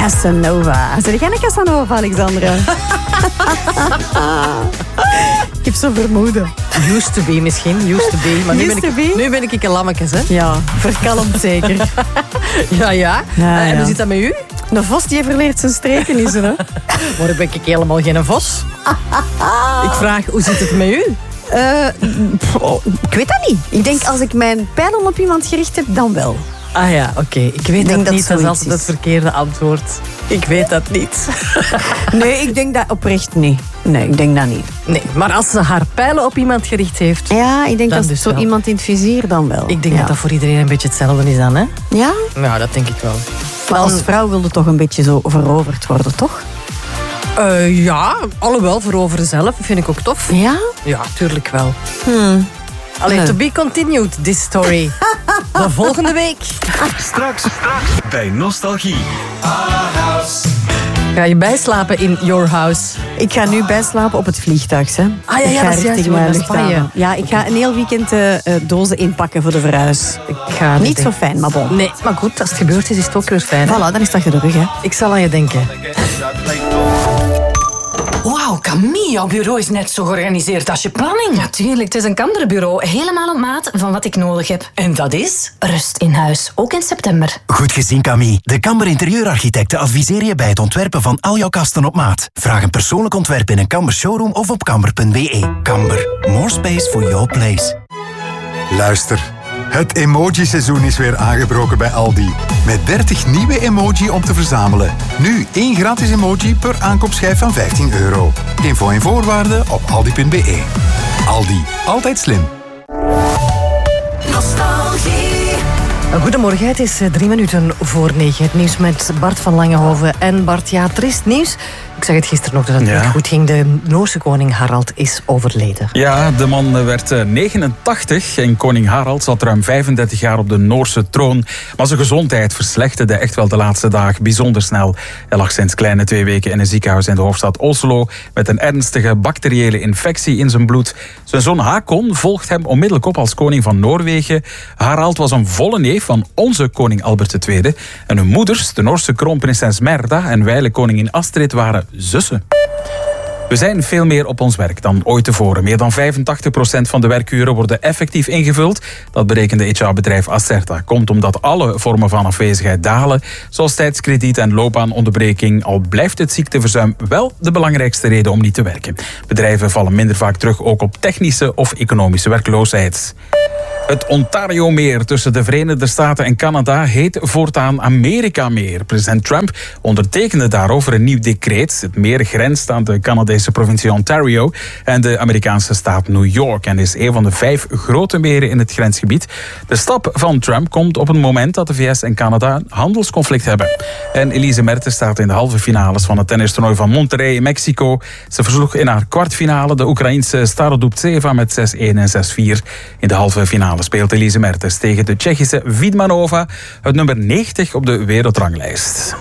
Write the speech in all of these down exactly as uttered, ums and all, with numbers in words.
Casanova. Zeg jij een Casanova, Alexandra? Ik heb zo vermoeden. Used to be misschien, used to be. Maar nu ben, ik, nu ben ik een lammekes, hè? Ja, verkalmd zeker. ja, ja. ja, uh, en ja. hoe zit dat met u? Een vos die verleert zijn streken is er, hè? Maar ben ik helemaal geen vos. Ik vraag, hoe zit het met u? Uh, pff, oh, ik weet dat niet. Ik denk, als ik mijn pijlen op iemand gericht heb, dan wel. Ah ja, oké. Okay. Ik weet ik dat, dat niet. Dat is altijd is. het verkeerde antwoord. Ik weet dat niet. Nee, ik denk dat oprecht niet. Nee, ik denk dat niet. Nee, maar als ze haar pijlen op iemand gericht heeft... Ja, ik denk dat als dus zo wel. Iemand in het vizier, dan wel. Ik denk ja. dat dat voor iedereen een beetje hetzelfde is dan, hè? Ja? Nou, dat denk ik wel. Maar als vrouw wilde toch een beetje zo veroverd worden, toch? Uh, ja, alhoewel, veroveren zelf vind ik ook tof. Ja? Ja, tuurlijk wel. Hmm. Allee, nee. To be continued, this story. De volgende week. Straks, straks bij Nostalgie. Ga je bijslapen in your house? Ik ga nu bijslapen op het vliegtuig. Hè. Ah ja, ja, ik ga dat is juist, richting naar luchthaven. Spanje. Ja, ik ga een heel weekend uh, dozen inpakken voor de verhuis. Ik ga niet zo fijn, maar bon. Nee, maar goed, als het gebeurd is, is het ook weer fijn. Voilà, dan is dat de rug, hè. Ik zal aan je denken. Wauw, Camille, jouw bureau is net zo georganiseerd als je planning. Natuurlijk, het is een Kamberbureau. Helemaal op maat van wat ik nodig heb. En dat is? Rust in huis, ook in september. Goed gezien, Camille. De Kamber interieurarchitecten adviseren je bij het ontwerpen van al jouw kasten op maat. Vraag een persoonlijk ontwerp in een Kamber showroom of op kamber punt b e. Kamber, more space for your place. Luister, het emoji-seizoen is weer aangebroken bij Aldi. Met dertig nieuwe emoji om te verzamelen. Nu één gratis emoji per aankoopschijf van vijftien euro. Info en voorwaarden op aldi punt b e. Aldi, altijd slim. Nostalgie. Goedemorgen, het is drie minuten voor negen. Het nieuws met Bart van Langenhoven. En Bart, ja, triest nieuws. Ik zag het gisteren nog dat het ja. niet goed ging. De Noorse koning Harald is overleden. Ja, de man werd negenentachtig en koning Harald zat ruim vijfendertig jaar op de Noorse troon. Maar zijn gezondheid verslechterde echt wel de laatste dagen bijzonder snel. Hij lag sinds kleine twee weken in een ziekenhuis in de hoofdstad Oslo met een ernstige bacteriële infectie in zijn bloed. Zijn zoon Hakon volgt hem onmiddellijk op als koning van Noorwegen. Harald was een volle neef van onze koning Albert de Tweede. En hun moeders, de Noorse kroonprinses Merda en wijle koningin Astrid, waren zussen. We zijn veel meer op ons werk dan ooit tevoren. Meer dan vijfentachtig procent van de werkuren worden effectief ingevuld. Dat berekende H R-bedrijf Acerta. Komt omdat alle vormen van afwezigheid dalen, zoals tijdskrediet en loopbaanonderbreking. Al blijft het ziekteverzuim wel de belangrijkste reden om niet te werken. Bedrijven vallen minder vaak terug ook op technische of economische werkloosheid. Het Ontario-meer tussen de Verenigde Staten en Canada heet voortaan Amerika-meer. President Trump ondertekende daarover een nieuw decreet. Het meer grenst aan de Canadese provincie Ontario en de Amerikaanse staat New York en is een van de vijf grote meren in het grensgebied. De stap van Trump komt op een moment dat de V S en Canada een handelsconflict hebben. En Elise Mertens staat in de halve finales van het tennistoernooi van Monterrey in Mexico. Ze versloeg in haar kwartfinale de Oekraïense Starodubtseva met zes-een en zes-vier. In de halve finale speelt Elise Mertens tegen de Tsjechische Vidmanova, het nummer negentig op de wereldranglijst.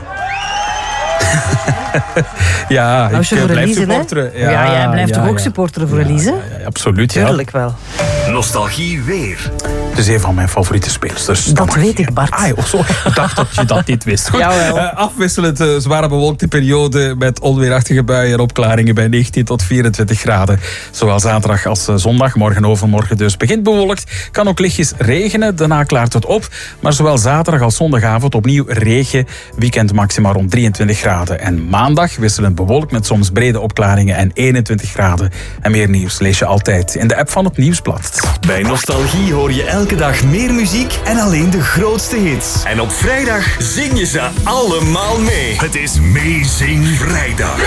ja, Als je ik voor blijf Elise, supporteren. Ja, ja, jij blijft ja, toch ook ja. supporteren voor ja, Elise? Ja, ja, absoluut, ja. Tuurlijk wel. Nostalgie weer. Het is een van mijn favoriete speelsters. Dat weet ik, Bart. Ah, joh, zo. Ik dacht dat je dat niet wist. Goed. Jawel. Uh, afwisselend uh, zware bewolkte periode met onweerachtige buien en opklaringen bij negentien tot vierentwintig graden. Zowel zaterdag als uh, zondag, morgen overmorgen dus begint bewolkt. Kan ook lichtjes regenen, daarna klaart het op. Maar zowel zaterdag als zondagavond opnieuw regen. Weekend maxima rond drieëntwintig graden. En maandag wisselend bewolkt met soms brede opklaringen en eenentwintig graden. En meer nieuws lees je altijd in de app van het Nieuwsblad. Bij Nostalgie hoor je elke dag meer muziek en alleen de grootste hits. En op vrijdag zing je ze allemaal mee. Het is Meezing Vrijdag.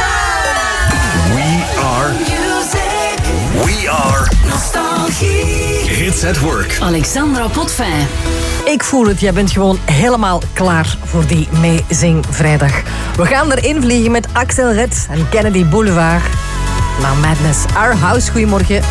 We are music. We are Nostalgie. Hits at work. Alexandra Potvin. Ik voel het, jij bent gewoon helemaal klaar voor die Meezing Vrijdag. We gaan erin vliegen met Axel Red en Kennedy Boulevard. Naar Madness, Our House. Goedemorgen.